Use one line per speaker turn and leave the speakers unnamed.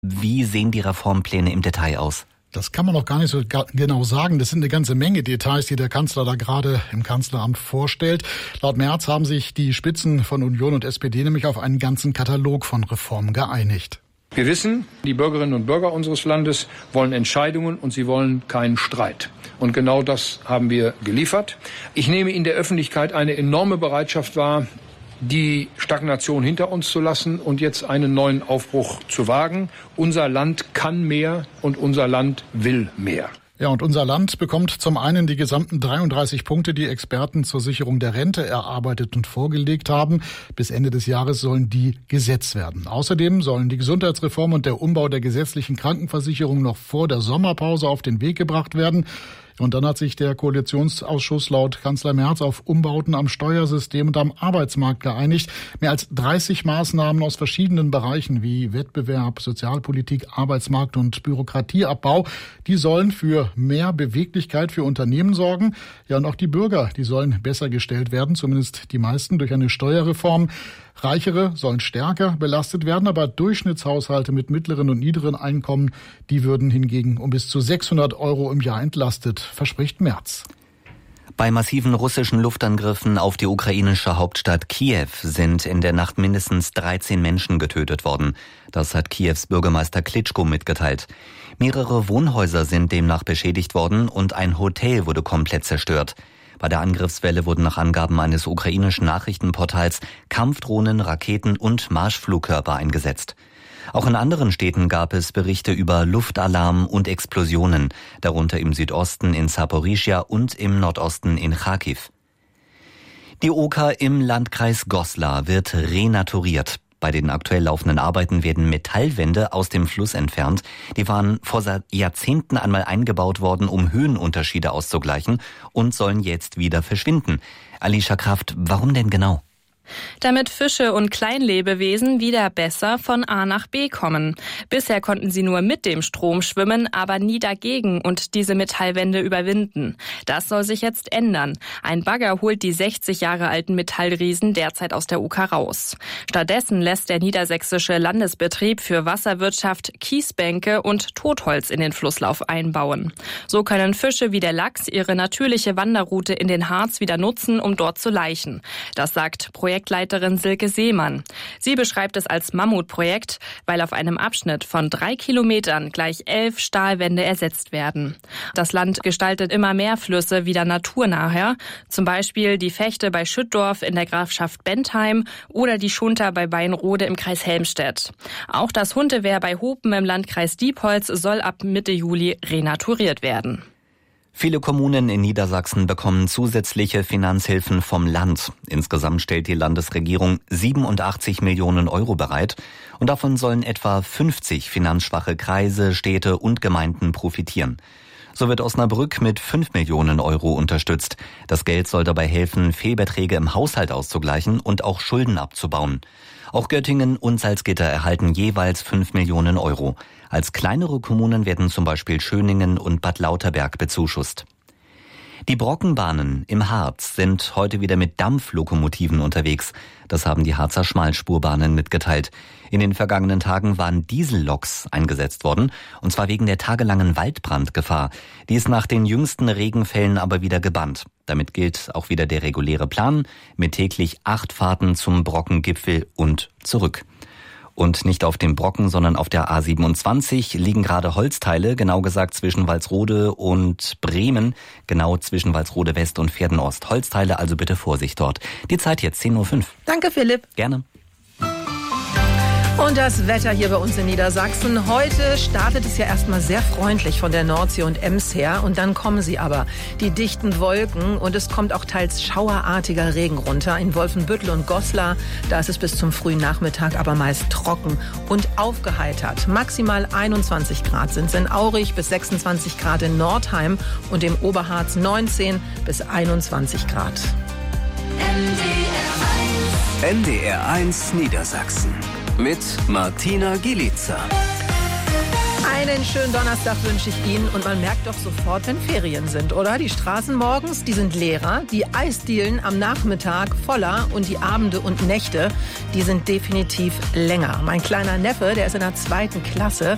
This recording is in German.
Wie sehen die Reformpläne im Detail aus?
Das kann man noch gar nicht so genau sagen. Das sind eine ganze Menge Details, die der Kanzler da gerade im Kanzleramt vorstellt. Laut Merz haben sich die Spitzen von Union und SPD nämlich auf einen ganzen Katalog von Reformen geeinigt.
Wir wissen, die Bürgerinnen und Bürger unseres Landes wollen Entscheidungen und sie wollen keinen Streit. Und genau das haben wir geliefert. Ich nehme in der Öffentlichkeit eine enorme Bereitschaft wahr, die Stagnation hinter uns zu lassen und jetzt einen neuen Aufbruch zu wagen. Unser Land kann mehr und unser Land will mehr.
Ja, und unser Land bekommt zum einen die gesamten 33 Punkte, die Experten zur Sicherung der Rente erarbeitet und vorgelegt haben. Bis Ende des Jahres sollen die gesetzt werden. Außerdem sollen die Gesundheitsreform und der Umbau der gesetzlichen Krankenversicherung noch vor der Sommerpause auf den Weg gebracht werden. Und dann hat sich der Koalitionsausschuss laut Kanzler Merz auf Umbauten am Steuersystem und am Arbeitsmarkt geeinigt. Mehr als 30 Maßnahmen aus verschiedenen Bereichen wie Wettbewerb, Sozialpolitik, Arbeitsmarkt und Bürokratieabbau, die sollen für mehr Beweglichkeit für Unternehmen sorgen. Ja, und auch die Bürger, die sollen besser gestellt werden, zumindest die meisten durch eine Steuerreform. Reichere sollen stärker belastet werden, aber Durchschnittshaushalte mit mittleren und niedrigen Einkommen, die würden hingegen um bis zu 600 € im Jahr entlastet, verspricht Merz.
Bei massiven russischen Luftangriffen auf die ukrainische Hauptstadt Kiew sind in der Nacht mindestens 13 Menschen getötet worden. Das hat Kiews Bürgermeister Klitschko mitgeteilt. Mehrere Wohnhäuser sind demnach beschädigt worden und ein Hotel wurde komplett zerstört. Bei der Angriffswelle wurden nach Angaben eines ukrainischen Nachrichtenportals Kampfdrohnen, Raketen und Marschflugkörper eingesetzt. Auch in anderen Städten gab es Berichte über Luftalarm und Explosionen, darunter im Südosten in Saporischschja und im Nordosten in Charkiw. Die Oker im Landkreis Goslar wird renaturiert. Bei den aktuell laufenden Arbeiten werden Metallwände aus dem Fluss entfernt. Die waren vor Jahrzehnten einmal eingebaut worden, um Höhenunterschiede auszugleichen und sollen jetzt wieder verschwinden. Alicia Kraft, warum denn genau?
Damit Fische und Kleinlebewesen wieder besser von A nach B kommen. Bisher konnten sie nur mit dem Strom schwimmen, aber nie dagegen und diese Metallwände überwinden. Das soll sich jetzt ändern. Ein Bagger holt die 60 Jahre alten Metallriesen derzeit aus der Oker raus. Stattdessen lässt der niedersächsische Landesbetrieb für Wasserwirtschaft Kiesbänke und Totholz in den Flusslauf einbauen. So können Fische wie der Lachs ihre natürliche Wanderroute in den Harz wieder nutzen, um dort zu laichen. Das sagt Projektleiterin Silke Seemann. Sie beschreibt es als Mammutprojekt, weil auf einem Abschnitt von 3 Kilometern gleich 11 Stahlwände ersetzt werden. Das Land gestaltet immer mehr Flüsse wieder naturnaher, zum Beispiel die Vechte bei Schüttdorf in der Grafschaft Bentheim oder die Schunter bei Weinrode im Kreis Helmstedt. Auch das Hundewehr bei Hopen im Landkreis Diepholz soll ab Mitte Juli renaturiert werden.
Viele Kommunen in Niedersachsen bekommen zusätzliche Finanzhilfen vom Land. Insgesamt stellt die Landesregierung 87 Millionen € bereit und davon sollen etwa 50 finanzschwache Kreise, Städte und Gemeinden profitieren. So wird Osnabrück mit 5 Millionen € unterstützt. Das Geld soll dabei helfen, Fehlbeträge im Haushalt auszugleichen und auch Schulden abzubauen. Auch Göttingen und Salzgitter erhalten jeweils 5 Millionen €. Als kleinere Kommunen werden zum Beispiel Schöningen und Bad Lauterberg bezuschusst. Die Brockenbahnen im Harz sind heute wieder mit Dampflokomotiven unterwegs. Das haben die Harzer Schmalspurbahnen mitgeteilt. In den vergangenen Tagen waren Dieselloks eingesetzt worden, und zwar wegen der tagelangen Waldbrandgefahr. Die ist nach den jüngsten Regenfällen aber wieder gebannt. Damit gilt auch wieder der reguläre Plan mit täglich 8 Fahrten zum Brockengipfel und zurück. Und nicht auf dem Brocken, sondern auf der A27 liegen gerade Holzteile, genau gesagt zwischen Walsrode und Bremen, genau zwischen Walsrode West und Pferden-Ost. Holzteile, also bitte Vorsicht dort. Die Zeit jetzt 10:05 Uhr.
Danke, Philipp.
Gerne.
Und das Wetter hier bei uns in Niedersachsen. Heute startet es ja erstmal sehr freundlich von der Nordsee und Ems her. Und dann kommen sie aber, die dichten Wolken. Und es kommt auch teils schauerartiger Regen runter. In Wolfenbüttel und Goslar, da ist es bis zum frühen Nachmittag aber meist trocken und aufgeheitert. Maximal 21 Grad sind es in Aurich, bis 26 Grad in Nordheim und im Oberharz 19 bis 21 Grad.
NDR 1 Niedersachsen mit Martina Gielitzer.
Einen schönen Donnerstag wünsche ich Ihnen und man merkt doch sofort, wenn Ferien sind, oder? Die Straßen morgens, die sind leerer, die Eisdielen am Nachmittag voller und die Abende und Nächte, die sind definitiv länger. Mein kleiner Neffe, der ist in der 2. Klasse